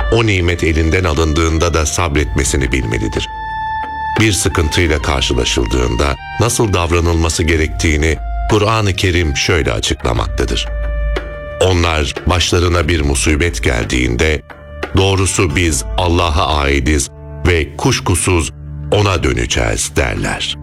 o nimet elinden alındığında da sabretmesini bilmelidir. Bir sıkıntıyla karşılaşıldığında nasıl davranılması gerektiğini Kur'an-ı Kerim şöyle açıklamaktadır. Onlar başlarına bir musibet geldiğinde, doğrusu biz Allah'a aidiz ve kuşkusuz O'na döneceğiz derler.